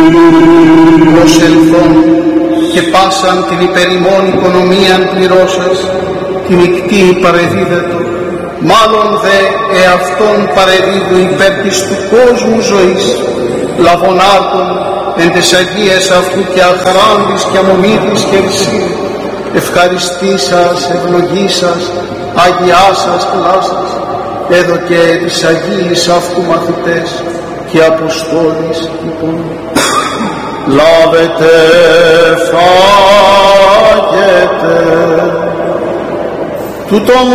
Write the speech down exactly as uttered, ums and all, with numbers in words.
προσελθόν και πάσαν την υπερημών οικονομίαν πληρώσας, την ικτή παρεδίδετο, μάλλον δε εαυτόν παρεδίδου υπέρ της του κόσμου ζωής, λαβωνάρτων εν τες αγίες αυτού και αχράντης και αμομήτης και ρησί, ευχαριστήσας, ευλογήσας, αγιάσας, κλάσας, έδωκε της αγίης αυτού μαθητές και αποστόλης λοιπόν. Λάβετε, φάγετε, τούτο